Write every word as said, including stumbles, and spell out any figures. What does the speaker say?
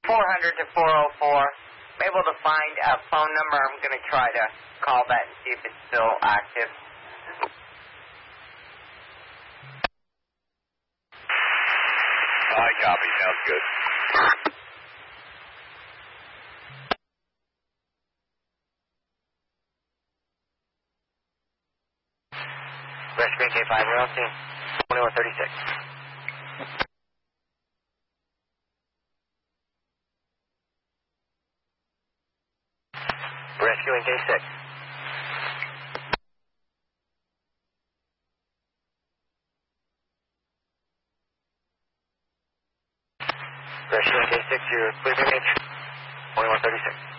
four hundred to four oh four. I'm able to find a phone number. I'm going to try to call that and see if it's still active. I copy. Sounds good. Rescue K five, we're on scene. twenty-one thirty-six. Rescuing K six. Rescuing K six, you're clear for me. twenty-one thirty-six.